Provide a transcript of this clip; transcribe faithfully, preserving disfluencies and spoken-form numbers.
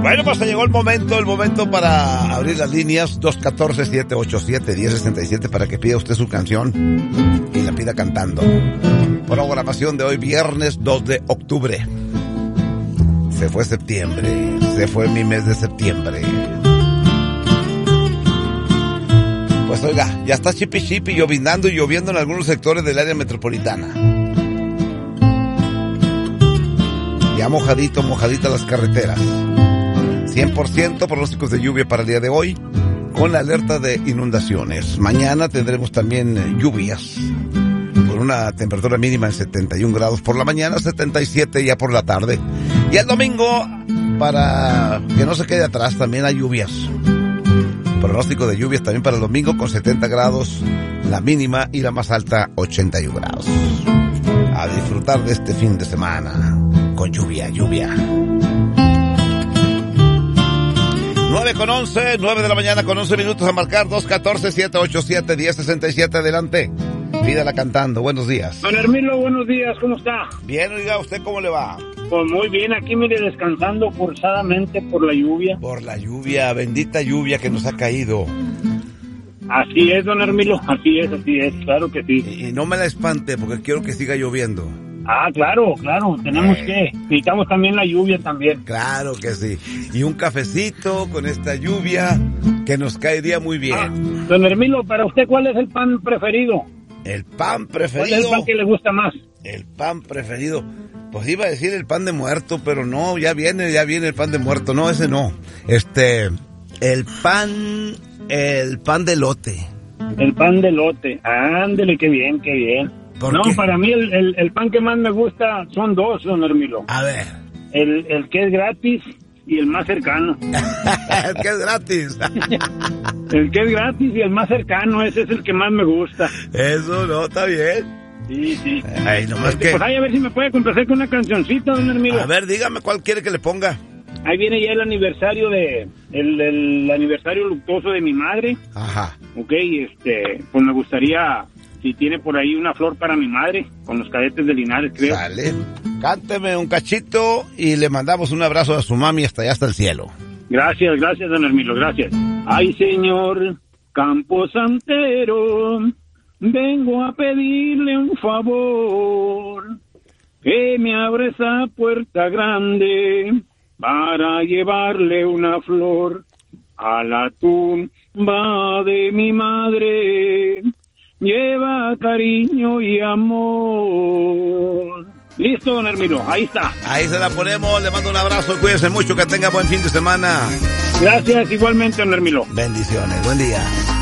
Bueno, pues llegó el momento, el momento para abrir las líneas dos uno cuatro, siete ocho siete, uno cero seis siete para que pida usted su canción y la pida cantando. Programación de hoy, viernes dos de octubre. Se fue septiembre, se fue mi mes de septiembre. Pues oiga, ya está chipi chipi, llovinando y lloviendo en algunos sectores del área metropolitana. Ya mojadito, mojadita las carreteras. cien por ciento pronósticos de lluvia para el día de hoy, con la alerta de inundaciones. Mañana tendremos también lluvias, con una temperatura mínima en setenta y un grados por la mañana, setenta y siete ya por la tarde. Y el domingo, para que no se quede atrás, también hay lluvias. Pronóstico de lluvias también para el domingo, con setenta grados la mínima y la más alta ochenta y un grados. A disfrutar de este fin de semana, con lluvia, lluvia. nueve con once, nueve de la mañana con once minutos, a marcar dos uno cuatro, siete ocho siete, uno cero seis siete, adelante. Pídala cantando, buenos días. Don Hermilo, buenos días, ¿cómo está? Bien, oiga, ¿usted cómo le va? Pues muy bien, aquí mire, descansando forzadamente por la lluvia. Por la lluvia, bendita lluvia que nos ha caído. Así es, don Hermilo, así es, así es, claro que sí. Y, y no me la espante, porque quiero que siga lloviendo. Ah, claro, claro, tenemos eh. que, necesitamos también la lluvia también. Claro que sí, y un cafecito con esta lluvia que nos caería muy bien. Ah, don Hermilo, para usted, ¿cuál es el pan preferido? El pan preferido. ¿Cuál es el pan que le gusta más? El pan preferido, pues iba a decir el pan de muerto, pero no, ya viene, ya viene el pan de muerto, no, ese no. Este, el pan, el pan de elote. El pan de elote, ándele, qué bien, qué bien. No, qué? Para mí el, el, el pan que más me gusta son dos, don Hermilo. A ver. El, el que es gratis y el más cercano. El que es gratis. El que es gratis y el más cercano, ese es el que más me gusta. Eso no, está bien. Sí, sí. Ay, nomás que... Pues ahí a ver si me puede complacer con una cancioncita, don Hermilo. A ver, dígame cuál quiere que le ponga. Ahí viene ya el aniversario de... El, el aniversario luctuoso de mi madre. Ajá. Ok, este... Pues me gustaría... Si tiene por ahí una flor para mi madre, con los Cadetes de Linares, creo. Sale. Cánteme un cachito y le mandamos un abrazo a su mami hasta allá, hasta el cielo. Gracias, gracias, don Hermilo, gracias. Ay, señor camposantero, vengo a pedirle un favor, que me abra esa puerta grande para llevarle una flor a la tumba de mi madre. Lleva cariño y amor. Listo, don Hermilo, ahí está. Ahí se la ponemos, le mando un abrazo, cuídese mucho, que tenga buen fin de semana. Gracias, igualmente, don Hermilo. Bendiciones, buen día.